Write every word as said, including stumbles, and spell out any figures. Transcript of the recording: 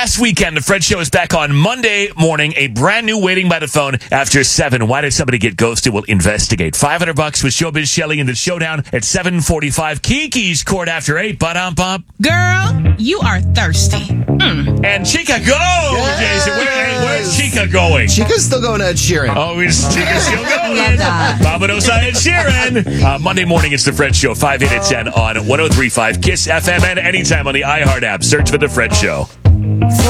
last weekend. The Fred Show is back on Monday morning. A brand new Waiting by the Phone after seven. Why did somebody get ghosted? We'll investigate. five hundred bucks with Showbiz Shelley in the showdown at seven forty-five. Kiki's court after eight. Ba-dum-bump. Girl, you are thirsty. Mm. And Chica, go! Yes. Jason, Where, where's Chica going? Chica's still going to Ed Sheeran. Oh, is Chica still going? Love that. Babadosa and Sheeran. Uh, Monday morning, it's the Fred Show. five, eight, and ten on one oh three point five KISS F M and anytime on the iHeart app. Search for the Fred Show.